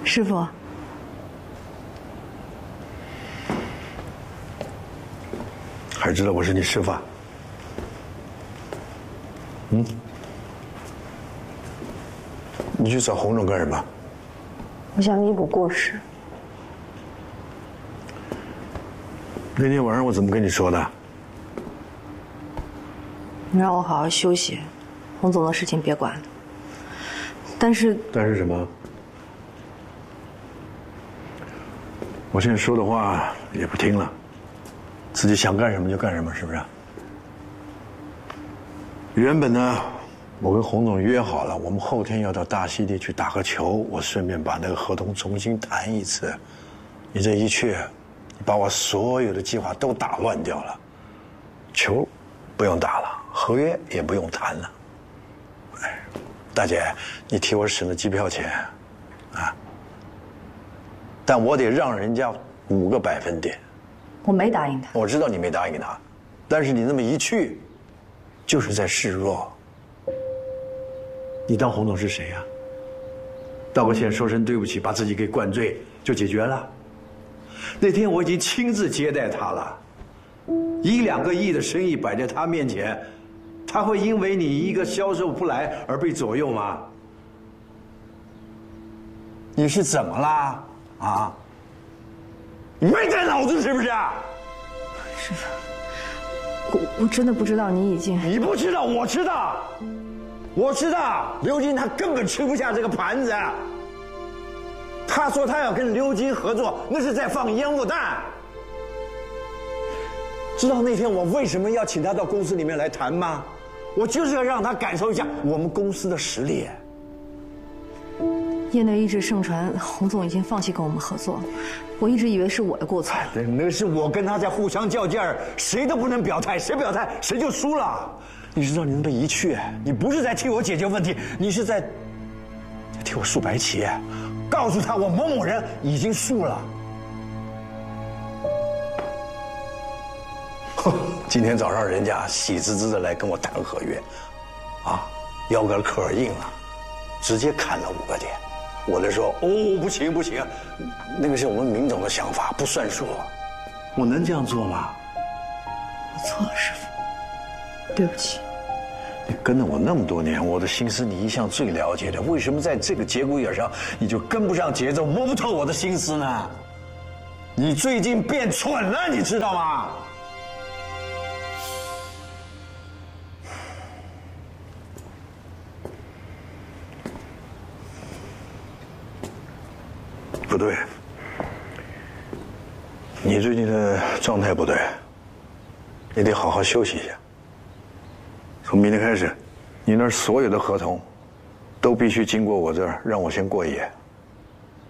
师傅， 还知道我是你师傅啊？你去找洪总干什么？ 我想弥补过失。 那天晚上我怎么跟你说的？ 你让我好好休息，洪总的事情别管了。但是什么？我现在说的话也不听了，自己想干什么就干什么，是不是？原本呢，我跟洪总约好了，我们后天要到大溪地去打个球，我顺便把那个合同重新谈一次。你这一去，你把我所有的计划都打乱掉了，球不用打了，合约也不用谈了。哎，大姐，你替我省了机票钱，啊，但我得让人家5个百分点。 我没答应他。 我知道你没答应他，但是你那么一去，就是在示弱。你当洪总是谁呀？道个歉，说声对不起，把自己给灌醉就解决了。那天我已经亲自接待他了，1、2个亿的生意摆在他面前，他会因为你一个销售不来而被左右吗？你是怎么啦？啊？你没带脑子是不是？ 师傅，我真的不知道你已经…… 你不知道，我知道。我知道刘金他根本吃不下这个盘子，他说他要跟刘金合作，那是在放烟雾弹。知道那天我为什么要请他到公司里面来谈吗？我就是要让他感受一下我们公司的实力。 业内一直盛传洪总已经放弃跟我们合作，我一直以为是我的过错。 那是我跟他在互相较劲儿，谁都不能表态，谁表态谁就输了。你知道你那么一去，你不是在替我解决问题，你是在替我树白旗，告诉他我某某人已经输了。今天早上人家喜滋滋的来跟我谈合约，啊，腰杆可硬了，直接砍了5个点。我就说哦，不行不行，那个是我们明总的想法，不算数。我能这样做吗？ 我错了，师傅，对不起。 你跟了我那么多年，我的心思你一向最了解的，为什么在这个节骨眼上你就跟不上节奏，摸不透我的心思呢？你最近变蠢了，你知道吗？不对，你最近的状态不对，你得好好休息一下。从明天开始，你那儿所有的合同，都必须经过我这儿，让我先过一眼。